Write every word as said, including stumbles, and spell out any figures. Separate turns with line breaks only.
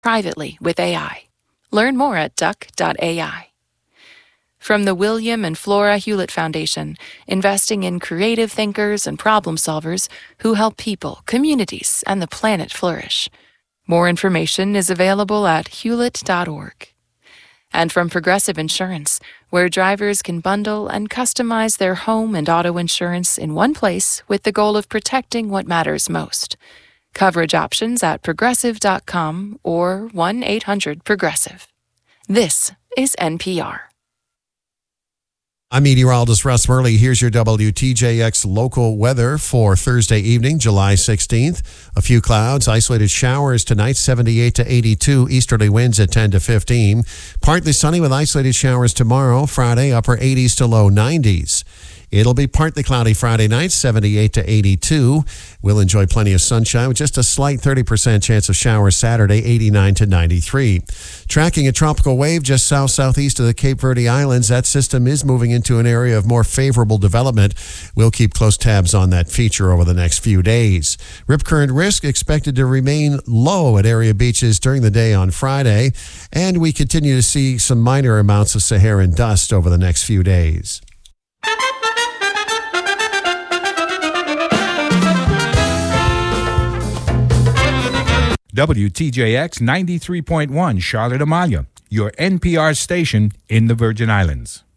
privately with A I. Learn more at duck dot A I. From the William and Flora Hewlett Foundation, investing in creative thinkers and problem solvers who help people, communities, and the planet flourish. More information is available at hewlett dot org. And from Progressive Insurance, where drivers can bundle and customize their home and auto insurance in one place with the goal of protecting what matters most. Coverage options at progressive dot com or one eight hundred progressive. This is N P R.
I'm meteorologist Russ Murley. Here's your W T J X local weather for Thursday evening, July sixteenth. A few clouds, isolated showers tonight, seventy-eight to eighty-two. Easterly winds at ten to fifteen. Partly sunny with isolated showers tomorrow, Friday, upper eighties to low nineties. It'll be partly cloudy Friday night, seventy-eight to eighty-two. We'll enjoy plenty of sunshine with just a slight thirty percent chance of showers Saturday, eighty-nine to ninety-three. Tracking a tropical wave just south-southeast of the Cape Verde Islands. That system is moving into an area of more favorable development. We'll keep close tabs on that feature over the next few days. Rip current risk expected to remain low at area beaches during the day on Friday. And we continue to see some minor amounts of Saharan dust over the next few days.
W T J X ninety-three point one Charlotte Amalia, your N P R station in the Virgin Islands.